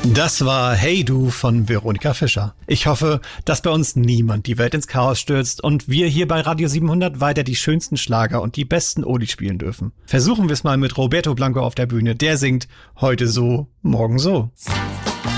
Das war Hey Du von Veronika Fischer. Ich hoffe, dass bei uns niemand die Welt ins Chaos stürzt und wir hier bei Radio 700 weiter die schönsten Schlager und die besten Oldies spielen dürfen. Versuchen wir es mal mit Roberto Blanco auf der Bühne. Der singt heute so, morgen so.